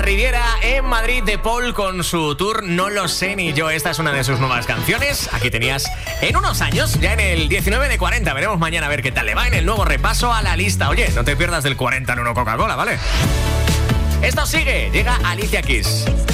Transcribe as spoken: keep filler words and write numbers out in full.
Riviera en Madrid, de Paul con su tour No lo sé ni yo. Esta es una de sus nuevas canciones. Aquí tenías en unos años, ya en el diecinueve de cuarenta. Veremos mañana a ver qué tal le va en el nuevo repaso a la lista. Oye, no te pierdas del cuarenta en uno Coca-Cola, ¿vale? Esto sigue, llega Alicia Keys.